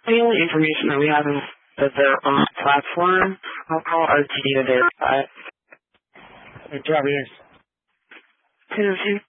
The only information that we have is that they're on the platform. I'll call RTD to verify. Hey, Travis. 202.